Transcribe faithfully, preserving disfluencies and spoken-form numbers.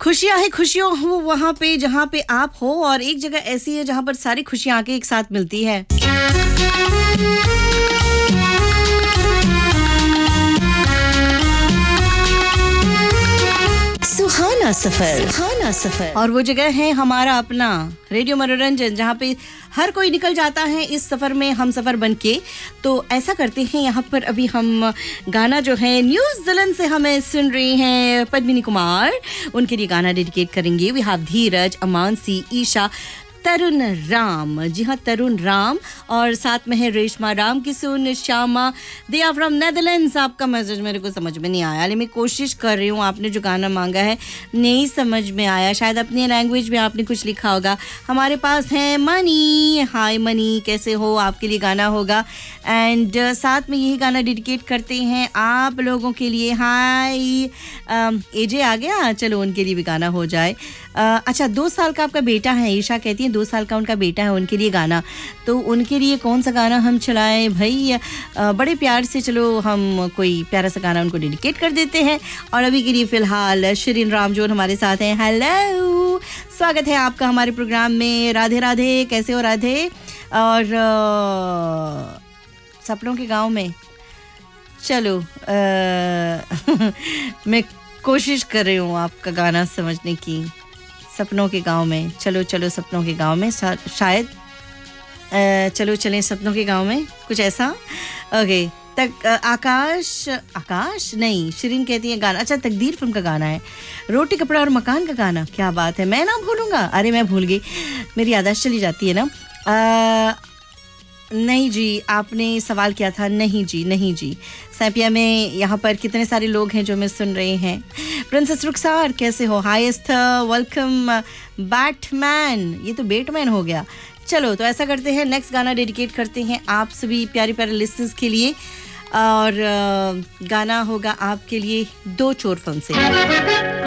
खुशियाँ है खुशियों हो वहाँ पे जहाँ पे आप हो, और एक जगह ऐसी है जहाँ पर सारी खुशियाँ आके एक साथ मिलती है। सुहाना सफर, सुहाना सफर। और वो जगह है हमारा अपना रेडियो मनोरंजन, जहाँ पे हर कोई निकल जाता है इस सफ़र में हम सफ़र बन के। तो ऐसा करते हैं, यहाँ पर अभी हम गाना जो है न्यूजीलैंड से हमें सुन रही हैं पद्मिनी कुमार, उनके लिए गाना डेडिकेट करेंगे। वी हैव धीरज, अमानसी, ईशा, तरुण राम, जी हाँ तरुण राम, और साथ में है Reshma Ram Kishore, Shyama, they are from Netherlands. आपका मैसेज मेरे को समझ में नहीं आया, लेकिन मैं कोशिश कर रही हूँ। आपने जो गाना मांगा है नहीं समझ में आया, शायद अपनी लैंग्वेज में आपने कुछ लिखा होगा। हमारे पास है मनी, हाय मनी, कैसे हो? आपके लिए गाना होगा। एंड uh, साथ में यही गाना डेडिकेट करते हैं आप लोगों के लिए। हाय एजे आ गया, चलो उनके लिए भी गाना हो जाए। uh, अच्छा, दो साल का आपका बेटा है, ईशा कहती है दो साल का उनका बेटा है, उनके लिए गाना। तो उनके लिए कौन सा गाना हम चलाएं भाई? uh, बड़े प्यार से चलो हम कोई प्यारा सा गाना उनको डेडिकेट कर देते हैं। और अभी के लिए फ़िलहाल शिरीन रामजोन हमारे साथ हैं। हेलो, स्वागत है आपका हमारे प्रोग्राम में। राधे राधे, कैसे हो राधे? और uh, सपनों के गांव में चलो आ, मैं कोशिश कर रही हूँ आपका गाना समझने की। सपनों के गांव में, चलो चलो सपनों के गांव में, शायद आ, चलो चलें सपनों के गांव में, कुछ ऐसा। ओके, तक आकाश आकाश नहीं, शिरीन कहती है गाना। अच्छा, तकदीर फिल्म का गाना है, रोटी कपड़ा और मकान का गाना। क्या बात है, मैं ना भूलूंगा। अरे मैं भूल गई, मेरी याददाश्त चली जाती है ना। आ, नहीं जी, आपने सवाल किया था। नहीं जी, नहीं जी। सैपिया में यहाँ पर कितने सारे लोग हैं जो मैं सुन रहे हैं। प्रिंसेस रुखसार कैसे हो? हाईएस्ट वेलकम बैटमैन, ये तो बैटमैन हो गया। चलो, तो ऐसा करते हैं, नेक्स्ट गाना डेडिकेट करते हैं आप सभी प्यारे प्यारे लिसनर्स के लिए। और गाना होगा आपके लिए दो चोर फिल्म से।